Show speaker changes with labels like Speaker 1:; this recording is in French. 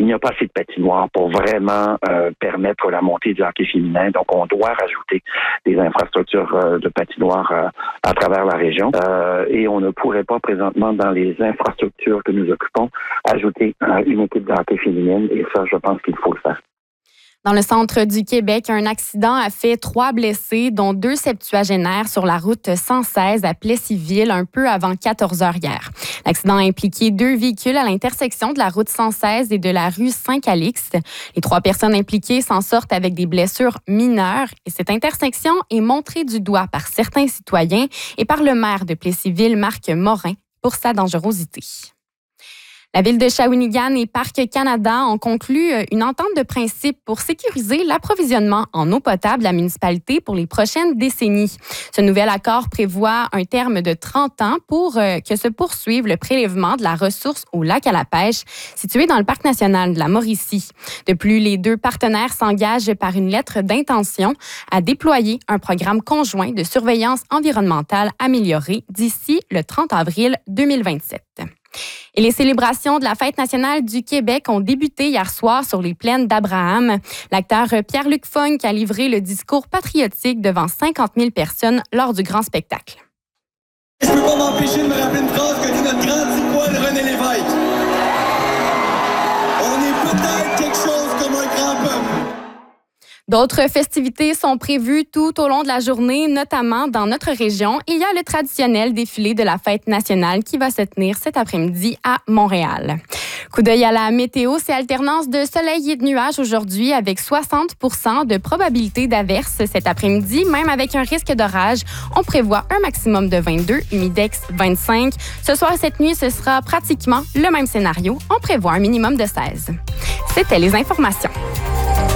Speaker 1: il n'y a pas assez de patinoires pour vraiment permettre la montée du hockey féminin. Donc, on doit rajouter des infrastructures de patinoires à travers la région. Et on ne pourrait pas présentement, dans les infrastructures que nous occupons, ajouter une équipe de hockey féminine. Et ça, je pense qu'il faut le faire.
Speaker 2: Dans le centre du Québec, un accident a fait 3 blessés, dont 2 septuagénaires sur la route 116 à Plessisville, un peu avant 14 heures hier. L'accident a impliqué 2 véhicules à l'intersection de la route 116 et de la rue Saint-Calixte. Les 3 personnes impliquées s'en sortent avec des blessures mineures et cette intersection est montrée du doigt par certains citoyens et par le maire de Plessisville, Marc Morin, pour sa dangerosité. La ville de Shawinigan et Parc Canada ont conclu une entente de principe pour sécuriser l'approvisionnement en eau potable de la municipalité pour les prochaines décennies. Ce nouvel accord prévoit un terme de 30 ans pour que se poursuive le prélèvement de la ressource au lac à la pêche, situé dans le Parc national de la Mauricie. De plus, les 2 partenaires s'engagent par une lettre d'intention à déployer un programme conjoint de surveillance environnementale amélioré d'ici le 30 avril 2027. Et les célébrations de la Fête nationale du Québec ont débuté hier soir sur les plaines d'Abraham. L'acteur Pierre-Luc Funk a livré le discours patriotique devant 50 000 personnes lors du grand spectacle.
Speaker 3: Je ne peux pas m'empêcher de me rappeler une phrase que dit notre grand tipoil René Lévesque. On est peut-être quelque chose comme un grand peuple.
Speaker 2: D'autres festivités sont prévues tout au long de la journée, notamment dans notre région. Il y a le traditionnel défilé de la Fête nationale qui va se tenir cet après-midi à Montréal. Coup d'œil à la météo, c'est alternance de soleil et de nuages aujourd'hui avec 60% de probabilité d'averse cet après-midi, même avec un risque d'orage. On prévoit un maximum de 22, humidex 25. Ce soir et cette nuit, ce sera pratiquement le même scénario. On prévoit un minimum de 16. C'était les informations.